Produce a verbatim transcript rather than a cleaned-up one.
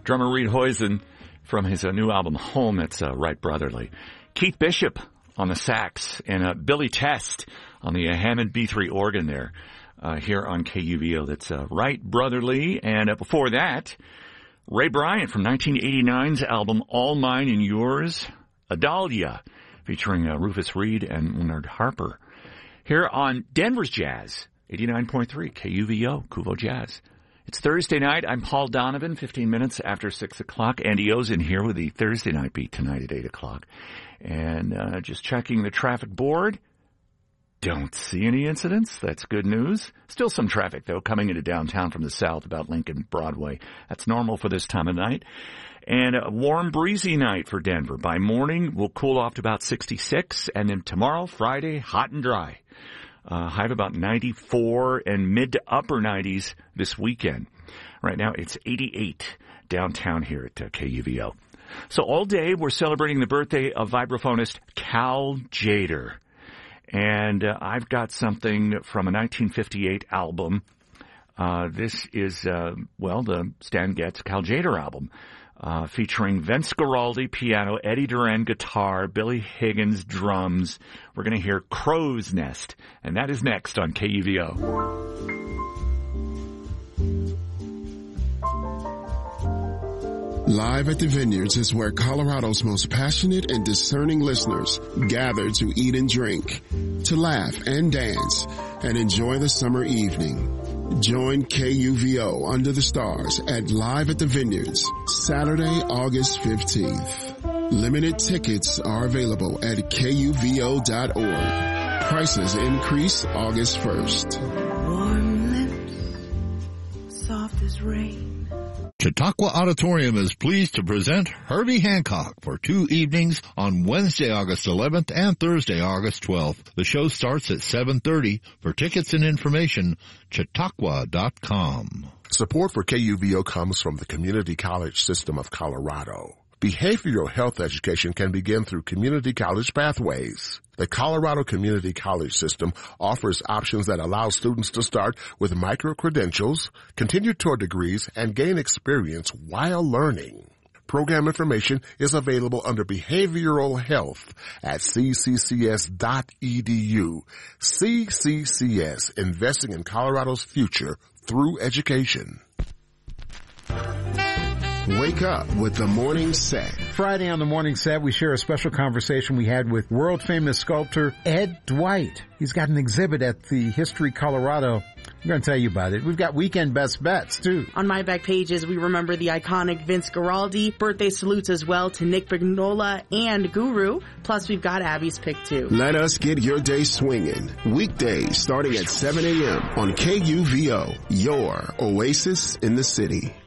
Drummer Reed Hoysen from his uh, new album Home. It's uh, Right Brotherly. Keith Bishop on the sax, and uh, Billy Test on the uh, Hammond B three organ there uh, here on K U V O. That's uh, Right Brotherly. And uh, before that, Ray Bryant from nineteen eighty-nine's album All Mine and Yours, Adalia, featuring uh, Rufus Reed and Leonard Harper. Here on Denver's Jazz, eighty-nine point three K U V O, Kuvo Jazz. It's Thursday night. I'm Paul Donovan, fifteen minutes after six o'clock. Andy O's in here with the Thursday night beat tonight at eight o'clock. And uh, just checking the traffic board. Don't see any incidents. That's good news. Still some traffic, though, coming into downtown from the south about Lincoln Broadway. That's normal for this time of night. And a warm, breezy night for Denver. By morning, we'll cool off to about sixty-six. And then tomorrow, Friday, hot and dry. Uh, high of about ninety-four and mid to upper nineties this weekend. Right now, it's eighty-eight downtown here at uh, K U V O. So all day, we're celebrating the birthday of vibraphonist Cal Tjader. And uh, I've got something from a nineteen fifty-eight album. Uh, this is, uh, well, the Stan Getz Cal Tjader album. Uh, featuring Vince Guaraldi, piano, Eddie Duran, guitar, Billy Higgins, drums. We're going to hear Crow's Nest, and that is next on K U V O. Live at the Vineyards is where Colorado's most passionate and discerning listeners gather to eat and drink, to laugh and dance, and enjoy the summer evening. Join K U V O Under the Stars at Live at the Vineyards, Saturday, August fifteenth. Limited tickets are available at K U V O dot org. Prices increase August first. Warm lips, soft as rain. Chautauqua Auditorium is pleased to present Herbie Hancock for two evenings on Wednesday, August eleventh and Thursday, August twelfth. The show starts at seven thirty. For tickets and information, chautauqua dot com. Support for K U V O comes from the Community College System of Colorado. Behavioral health education can begin through community college pathways. The Colorado Community College System offers options that allow students to start with micro-credentials, continue toward degrees, and gain experience while learning. Program information is available under Behavioral Health at c c c s dot e d u. C C C S, investing in Colorado's future through education. Wake up with the Morning Set. Friday on the Morning Set, we share a special conversation we had with world-famous sculptor Ed Dwight. He's got an exhibit at the History Colorado. I'm going to tell you about it. We've got weekend best bets, too. On my back pages, we remember the iconic Vince Guaraldi. Birthday salutes as well to Nick Vignola and Guru. Plus, we've got Abby's pick, too. Let us get your day swinging. Weekdays starting at seven a.m. on K U V O, your oasis in the city.